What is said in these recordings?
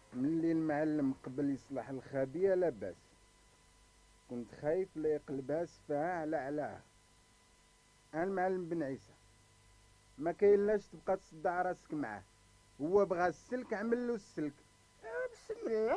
ملي المعلم قبل يصلح الخابية لاباس، كنت خايف لا يقلبها سفاهة على علاه. انا المعلم بن عيسى ما كاين تبقى تصدع راسك معاه، هو بغى السلك عمل له السلك. بسم الله.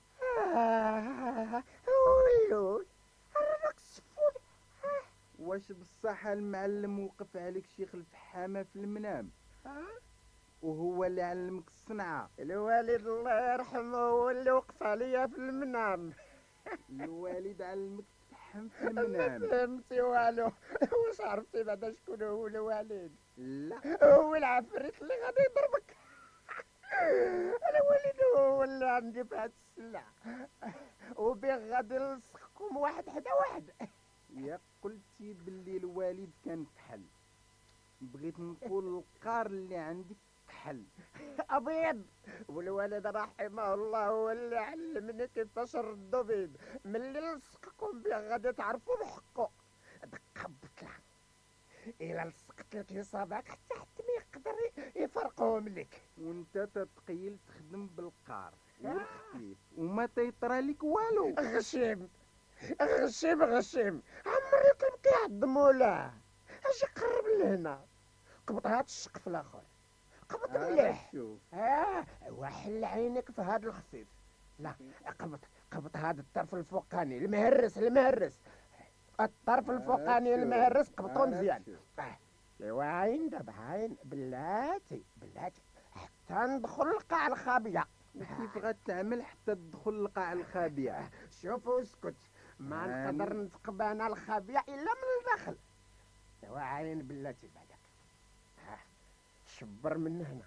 ولول راك السفول. واش بصح المعلم وقف عليك شيخ الفحامة في المنام وهو اللي علمك الصنعة؟ الوالد الله يرحمه هو اللي وقف عليا في المنام. الوالد علمك تفحم في ما المنام؟ فهمتي والو. واش عرفتي بعدا شكون هو الوالد؟ لا، هو العفريت اللي غادي يضربك. الوالد هو اللي عندي في هاد السلة، وبيه غادي نلصقكم واحد حدا واحد. يا قلتي باللي الوالد كان كحل، بغيت نقول القار اللي عندك كحل. ابيض. والوالد رحمه الله هو اللي علمني كيفاش نردو بيض. ملي لصقكم بيه غادي تعرفوا بحقه. دقه بطلة الا لصقت لك لصابعك حتى ما يقدر يفرقهم لك. وانت تتقيل تخدم بالقار والخفيف وما تيطرى لك والو. غشيم غشيم عمري كنت كيعظموا له. اجي قرب لهنا، قبط هاد الشق في الاخر، قبط مليح. شوف وحل عينك في هاد الخفيف. لا، قبط هاد الطرف الفوقاني المهرس الطرف الفوقاني المهرس قبطو مزيان. ايوا عين دابا عين بلاتي حتى ندخل القاع الخابية. وكيف غتعمل حتى تدخل لقاع الخابية؟ شوف واسكت، ما نقدر نتقبى انا الخابية الا من الداخل. ايوا عين بلاتي بعدك. شبر من هنا.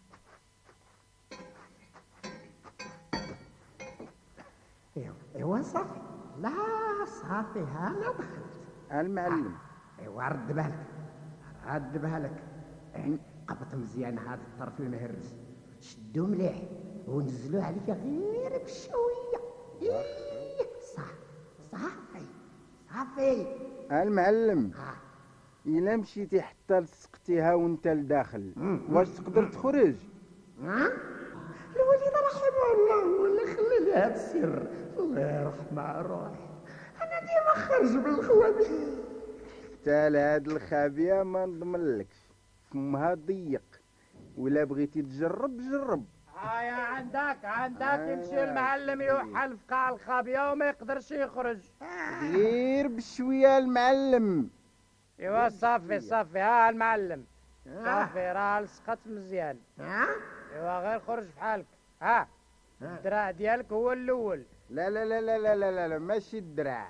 ايوا صافي. لا صافي انا دخلت. المعلم ايوا رد بالك. قبط مزيان هذا الطرف المهرس، شدو مليح ونزلوا عليا غير بشويه. صافي. المعلم الا مشيتي حتى لصقتيها وانت لداخل واش تقدر تخرج؟ الوالد رحمه الله هو اللي خلى لي هذا السر. الله يرحمه روح. انا ديما خارج بالخوابي. حتى لهاد الخابية ما نضمنلكش، فمها ضيق، ولا بغيتي تجرب جرب. هايا عندك يمشي المعلم يوحل في قاع الخابية وما يقدرش يخرج. غير بشوية المعلم. ايوا صافي ها المعلم صافي راه لصقت مزيان. ايوا غير خرج بحالك. ها الدراع ديالك هو الاول. لا لا لا لا لا لا لا ماشي الدراع.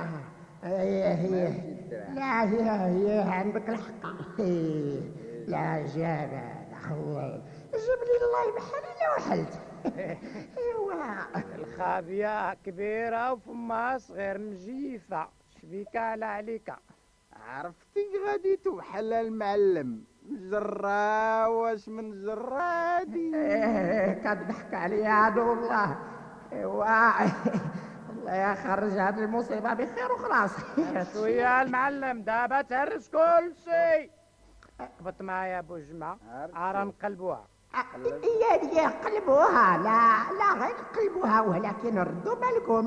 هي لا هي عندك الحق. لا جاب الله جاب لي الله بحالي لو وحلت. ايوا الخابية كبيرة وفمها صغير مجيفة، شبيك عليك. عرفتي غادي توحل المعلم جرا واش من جرادي. كتضحك عليا عدو الله. ايوا الله يخرج هذه المصيبة بخير وخلاص. شوية المعلم دابا تهرس كل شيء. قبط معايا ابو جمعة راه نقلبوها. يا قلبوها. لا غير قلبوها، ولكن ردوا بالكم